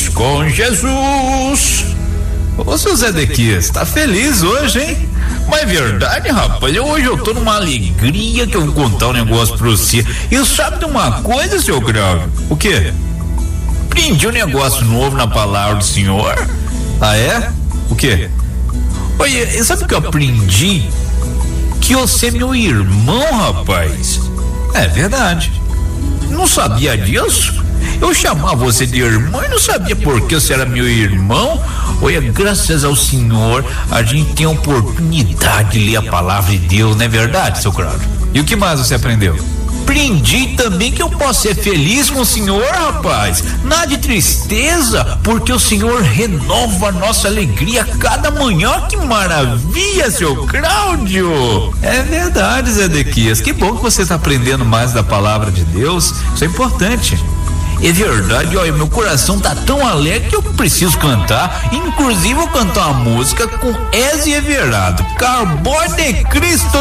mais com Jesus. Ô, seu Zedequias, tá feliz hoje, hein? Mas é verdade, rapaz, hoje eu tô numa alegria que eu vou contar um negócio pra você. E sabe de uma coisa, seu Grau? O quê? Aprendi um negócio novo na palavra do Senhor. Ah, é? O quê? Olha, sabe o que eu aprendi? Que você é meu irmão, rapaz. É verdade. Não sabia disso? Eu chamava você de irmão e não sabia por que você era meu irmão. Olha, graças ao Senhor, a gente tem a oportunidade de ler a palavra de Deus, não é verdade, seu Cláudio? E o que mais você aprendeu? Aprendi também que eu posso ser feliz com o Senhor, rapaz. Nada de tristeza, porque o Senhor renova a nossa alegria a cada manhã. Que maravilha, seu Cláudio! É verdade, Zedequias. Que bom que você está aprendendo mais da palavra de Deus. Isso é importante. É verdade, olha, meu coração tá tão alegre que eu preciso cantar. Inclusive, vou cantar uma música com Ezio Everardo, Carbone de Cristo.